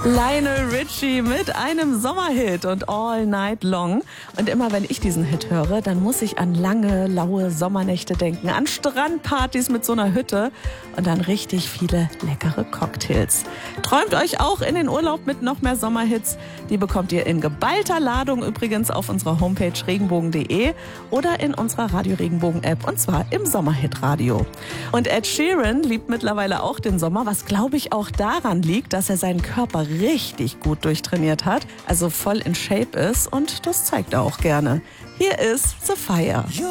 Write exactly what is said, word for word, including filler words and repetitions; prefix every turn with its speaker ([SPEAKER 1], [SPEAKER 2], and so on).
[SPEAKER 1] Lionel Richie mit einem Sommerhit und All Night Long. Und immer wenn ich diesen Hit höre, dann muss ich an lange, laue Sommernächte denken, an Strandpartys mit so einer Hütte und an richtig viele leckere Cocktails. Träumt euch auch in den Urlaub mit noch mehr Sommerhits? Die bekommt ihr in geballter Ladung übrigens auf unserer Homepage regenbogen punkt de oder in unserer Radio Regenbogen App, und zwar im Sommerhit-Radio. Und Ed Sheeran liebt mittlerweile auch den Sommer, was glaube ich auch daran liegt, dass er seinen Körper richtig gut durchtrainiert hat, also voll in Shape ist, und das zeigt er auch gerne. Hier ist The Fire.